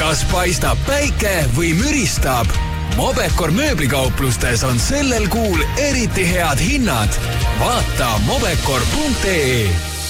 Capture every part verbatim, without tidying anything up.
Kas paistab päike või müristab? Mobecor mööblikauplustes on sellel kuul eriti head hinnad. Vaata mobecor punkt ee.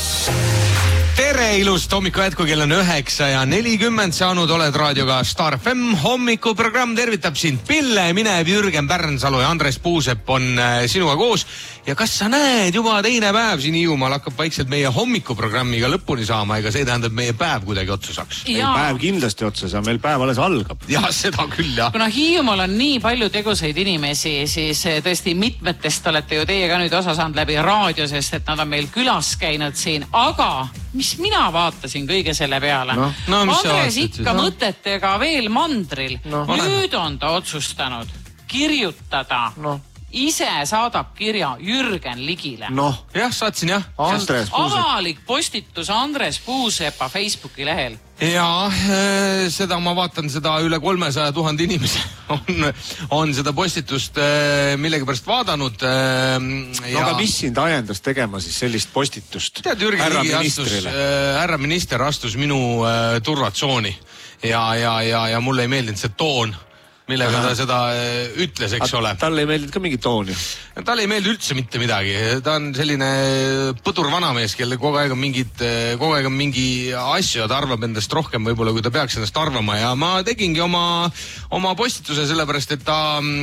Tere ilust hommiku jätku, kell on üheksa ja nelikümmend saanud, oled raadioga Star F M. Hommikuprogramm tervitab sind Pille Minev, Jürgen Pärnsalu ja Andres Puusepp on sinuga koos. Ja kas sa näed, juba teine päev siin Hiiumaal hakkab vaikselt meie hommikuprogrammiga lõpuni saama, ega see tähendab meie päev kuidagi otsa saaks? Meil päev kindlasti otsa saa, meil päev alles algab. Ja seda küll, jah. Kuna Hiiumaal on nii palju tegusaid inimesi, siis tõesti mitmetest olete ju teie ka nüüd osa saanud läbi raadio, sest et nad on meil külas käinud siin, aga mis mina vaatasin kõige selle peale? No, no, Andres ikka no. mõtetega veel mandril. No. Nüüd on ta otsustanud kirjutada no. ise saadab kirja Jürgen Ligile. Noh, jah, saatsin, jah. Andres Puusepp. Avalik postitus Andres Puusepa Facebooki lehel. Ja seda ma vaatan, seda üle kolmesaja tuhande inimese on, on seda postitust millegipärast vaadanud. Ja... No aga mis sind ajendas tegema siis sellist postitust? Tead, Jürgen Ligi astus, härra minister astus minu turvatsooni ja, ja, ja, ja mulle ei meeldinud see toon, millega Aha. ta seda ütles, eks ole. Talle ei meeldinud ka mingi tooni? Talle ei meeldi üldse mitte midagi. Ta on selline põdur vanamees, kelle kogu aeg on mingid, kogu aeg on mingi asju ja ta arvab endast rohkem võib-olla, kui ta peaks endast arvama. Ja ma tegingi oma, oma postituse sellepärast, et ta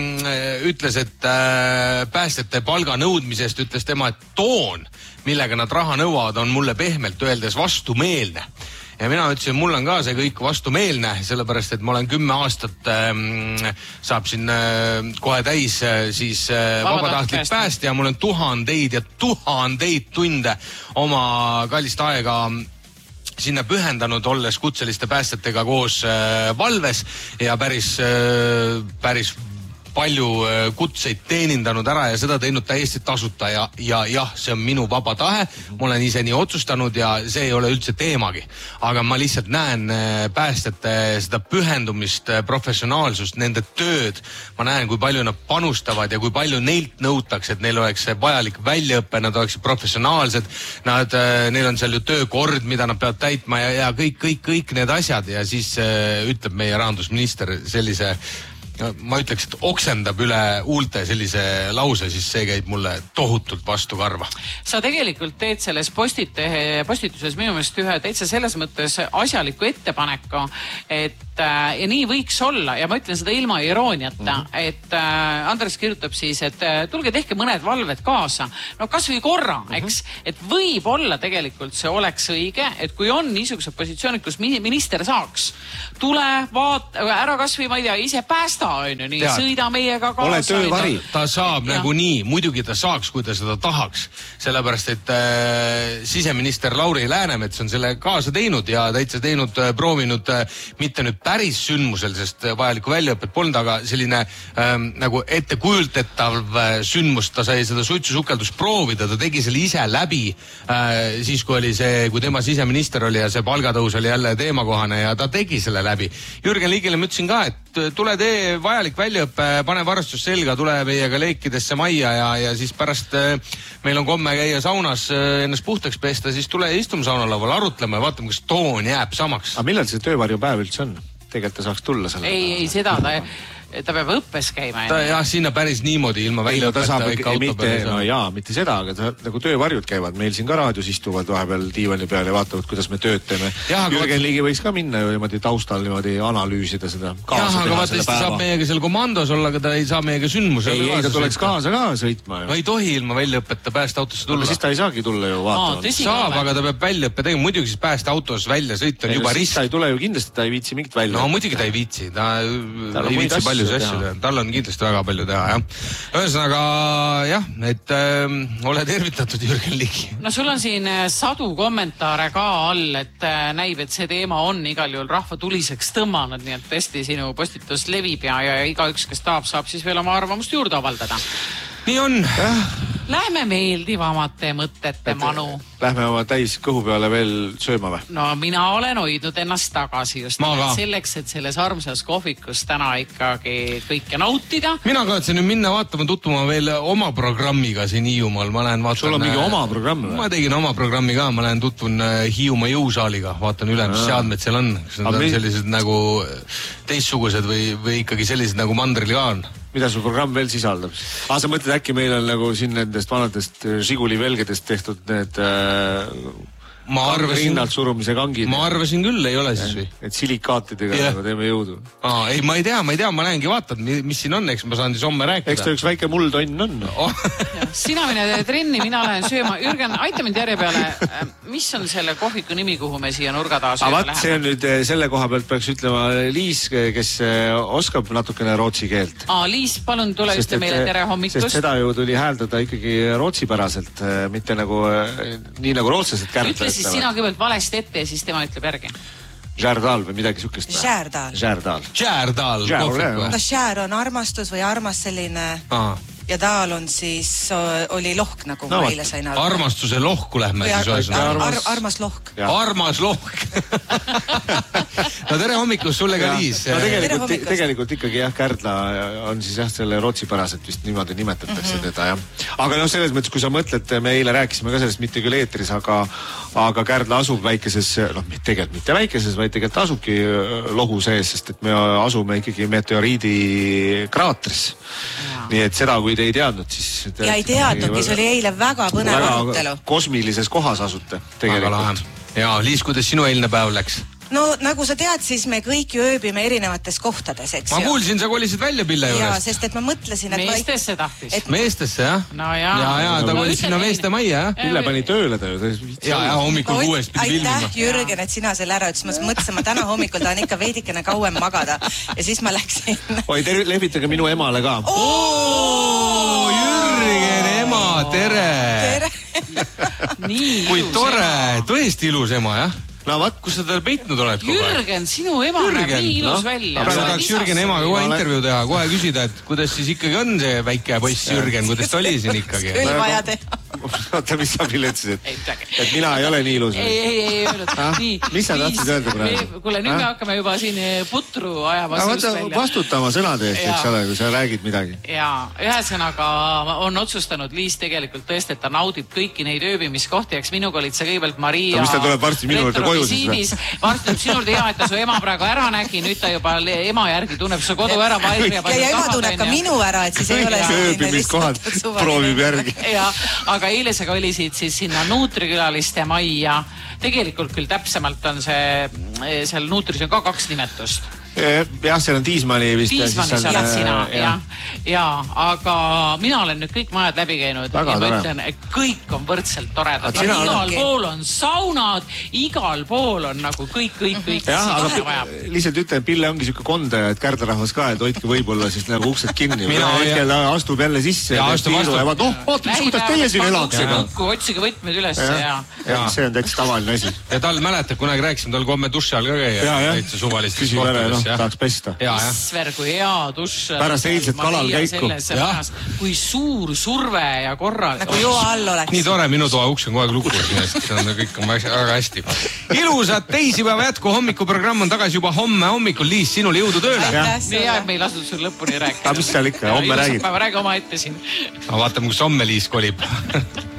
ütles, et päästjate palga nõudmisest ütles tema, et toon, millega nad raha nõuavad, on mulle pehmelt öeldes vastumeelne. Ja mina ütlesin, mul on ka see kõik vastumeelne, sellepärast, et ma olen kümme aastat äh, saab siin äh, kohe täis äh, siis äh, vabatahtlik pääst ja mul on tuhandeid ja tuhandeid tunde oma kallist aega sinna pühendanud, olles kutseliste päästjatega koos äh, valves ja päris, äh, päris palju kutseid teenindanud ära ja seda teinud täiesti tasuta ja, ja jah, see on minu vaba tahe, ma olen ise nii otsustanud ja see ei ole üldse teemagi. Aga ma lihtsalt näen päästjate seda pühendumist, professionaalsust, nende tööd. Ma näen, kui palju nad panustavad ja kui palju neilt nõutakse, et neil oleks vajalik väljaõppe, nad oleks professionaalsed, nad, neil on seal ju töökord, mida nad peavad täitma ja, ja kõik, kõik, kõik need asjad ja siis äh, ütleb meie rahandusminister sellise ma ütleks, et oksendab üle huulte sellise lause, siis see käib mulle tohutult vastu karva. Sa tegelikult teed selles postite, postituses minu meelest ühe täitsa selles mõttes asjaliku ettepaneku, et ja nii võiks olla ja ma ütlen seda ilma irooniata, mm-hmm. et äh, Andres kirjutab siis, et tulge tehke mõned valved kaasa. No kas või korra, mm-hmm. eks, et võib olla tegelikult see oleks õige, et kui on niisugused positsioonid, kus minister saaks, tule, vaat, ära kas või, ma ei tea, ise päästa, on ju, nii, Tead, sõida meiega kaasa. Ole töövari. Ta, ta saab ja. nagu nii, muidugi ta saaks, kui ta seda tahaks, sellepärast, et äh, siseminister Lauri Läänemets on selle kaasa teinud ja täitsa teinud, äh, proovinud äh, mitte nüüd päris sündmusel, sest vajalikku väljaõpet polnud, aga selline ähm, nagu ettekujultetav äh, sündmus, ta sai seda suitsusukeldust proovida, ta tegi selle ise läbi äh, siis, kui oli see, kui tema siseminister oli ja see palgatõus oli jälle teemakohane ja ta tegi selle läbi. Jürgen Ligile ma ütlesin ka, et tule tee vajalik väljaõppe, pane varustus selga, tule meiega leikidesse majja ja, ja siis pärast äh, meil on komme käia saunas äh, ennast puhtaks pesta, siis tule istume saunalaval, arutleme ja vaatame, kas toon jääb samaks. Aga millal see töövarjupäev üldse on? Tegelikult ta saaks tulla selle. Ei, ei, seda ta, ta peab õppes käima. Ta, jah, sinna päris niimoodi ilma välja õpeta. No, mitte, no jaa, mitte seda, aga ta, nagu töövarjud käivad. Meil siin ka raadios istuvad vahepeal diivani peal ja vaatavad, kuidas me tööd teeme. Jah, Jürgen vaat... Ligi võiks ka minna ju niimoodi taustal niimoodi analüüsida seda. Jah, aga vaata, ta saab meiega seal komandos olla, aga ta ei saa meiega sündmusel. Ei, ei, ta tuleks kaasa ka sõitma. No ei tohi ilma väljaõpeta päästeautosse tulla. Aga siis ta ei saagi tulla ju vaatama. Saab, aga ta peab väljaõppe tegema. Muidugi siis päästeautos välja sõita on juba risk. Ta ei tule ju kindlasti, ta ei viitsi mingit välja. No muidugi ta ei viitsi. Ta ei viitsi palju asju. Tal on kindlasti väga palju teha, jah. Ühesõnaga, jah, et äh, ole tervitatud, Jürgen Ligi. No sul on siin sadu kommentaare ka all, et äh, näib, et see teema on igal juhul rahva tuliseks tõmmanud, nii et tõesti sinu postitus levib ja, ja igaüks, kes tahab, saab siis veel oma arvamust juurde avaldada. Nii on. Äh. Lähme meeldivamate mõtete manu. Lähme oma täis kõhu peale veel sööma või? No mina olen hoidnud ennast tagasi just selleks, et selles armsas kohvikus täna ikkagi kõike nautida. Mina kavatsen nüüd minna vaatama, tutvuma veel oma programmiga siin Hiiumaal. Ma lähen vaatan... Sul on mingi oma programm või? Ma tegin oma programmi ka, ma lähen tutvun Hiiumaa jõusaaliga, vaatan üle, mis seadmed seal on. Kas nad on sellised nagu teistsugused või, või ikkagi sellised nagu mandril ka on? Mida su programm veel sisaldab? Ah, sa mõtled, äkki meil on nagu siin nendest vanadest Žiguli velgedest tehtud need äh, ma arvasin, rinnalt surumise kangid. Ma arvasin küll, ei ole siis või? Et silikaatidega yeah. nagu teeme jõudu. Aa, ei, ma ei tea, ma ei tea, ma lähengi vaatad, mis siin on, eks ma saan siis homme rääkida. Eks ta üks väike muldonn on. Oh. Sina mine trenni, mina lähen sööma. Jürgen, aita mind järje peale. Mis on selle kohviku nimi, kuhu me siia nurga taas sööma läheme? See on nüüd selle koha pealt peaks ütlema Liis, kes oskab natukene rootsi keelt. Aa, Liis, palun tule ütle meile tere hommikust. Sest seda ju tuli hääldada ikkagi rootsipäraselt, mitte nagu, nii nagu rootslased kärtlevad. Siis sina kõigepealt valesti ette ja siis tema ütleb järgi. Žärdal või midagi sukest? Žärdal. Žärdal. Žärdal. Kas žär on armastus või armas selline... Aa. Ja taal on siis, oli lohk, nagu no, ma eile sain aru. Armastuse lohku lähme ar siis ar ar ar armas lohk. Armas lohk. No tere hommikust sulle ka, Liis. No tegelikult, tegelikult ikkagi jah, Kärdla on siis jah, selle rootsipäraselt vist niimoodi nimetatakse mm -hmm. teda, jah. Aga noh, selles mõttes, kui sa mõtled, me eile rääkisime ka sellest mitte küll eetris, aga, aga Kärdla asub väikeses, noh, tegelikult mitte väikeses, vaid tegelikult asubki lohu sees, sest et me asume ikkagi meteoriidi kraatris. Ja. Nii et seda, kui te ei teadnud, siis... Ja ei teadnudki, see oli eile väga põnev arutelu. Kosmilises kohas asute tegelikult. Ja Liis, kuidas sinu eilne päev läks? No nagu sa tead, siis me kõik ju ööbime erinevates kohtades, eks ju. Ma kuulsin, sa kolisid välja Pille juures. Jaa, sest et ma mõtlesin, et... Meestesse tahtis. Et... Meestesse, jah? No jaa. Jaa, jaa, ta kolis sinna meeste majja, jah? Pille pani tööle ta ju. Jaa, jaa, hommikul kuuest pidi filmima. Aitäh, Jürgen, et sina selle ära ütles. Ma mõtlesin, ma täna hommikul tahan ikka veidikene kauem magada. Ja siis ma läksin... Oi, te lehvitage minu emale ka. Oo, Jürgen, ema, tere! Tere! Kui tore, tõesti ilus ema, jah? No vaat, kus sa tal peitnud oled kogu aeg? Jürgen, sinu ema näeb nii ilus välja. Praegu tahaks Jürgen emaga kohe intervjuu teha, kohe küsida, et kuidas siis ikkagi on see väike poiss Jürgen, kuidas ta oli siin ikkagi? Küll vaja teha. Oota, mis sa Pille ütlesid? Et mina ei ole nii ilus. Ei, ei, ei öelnud. Mis sa tahtsid öelda praegu? Kuule, nüüd me hakkame juba siin putru ajama sust välja. Vastuta oma sõnade eest, eks ole, kui sa räägid midagi. Jaa, ühesõnaga on otsustanud Liis tegelikult tõesti, et ta naudib kõiki neid ööbimiskohti, eks minuga olid sa kõigepealt Maria... Mis ta tuleb varsti minu juurde koju siis või? Varsti tuleb sinu juurde hea, et ta su ema praegu ära nägi, nüüd ta juba ema järgi tunneb su kodu ära. Ja ema tunneb ka minu ära, et siis ei ole ööbimiskohad proovib järgi. Aga eile sa kolisid siis sinna Nuutrikülaliste majja. Tegelikult küll täpsemalt on see, seal Nuutris on ka kaks nimetust. Jah, seal on Tiismani vist. Tiismani sa oled sina, jah. Ja, aga mina olen nüüd kõik majad läbi käinud ja ma ütlen, et kõik on võrdselt toredad. Igal pool on saunad, igal pool on nagu kõik, kõik, kõik. Jah, aga lihtsalt ütlen, Pille ongi siuke kondaja, et Kärdlarahvas ka, et hoidke võib-olla siis nagu uksed kinni. Mina hetkel astub jälle sisse. Ja astub, astub. Noh, vaatame, kuidas teie siin elaks. Otsige võtmed üles ja... See on täitsa tavaline asi. Ja tal mäletab, kunagi rääkisime, tal komme duši all ka käia. Tahaks pesta. Isver, kui hea duš. Pärast eilset kalal käiku. Kui suur surve ja korral. Nagu joa all oleks. Nii tore, minu toa uks on kogu aeg lukus. Kõik on väga hästi. Ilusad teisipäeva jätku hommikuprogramm on tagasi juba homme hommikul. Liis, sinul jõudu tööle. Nii jääb, me ei lasnud sul lõpuni rääkida. Aga mis seal ikka, homme räägid? Räägi oma ette siin. Vaatame, kus homme Liis kolib.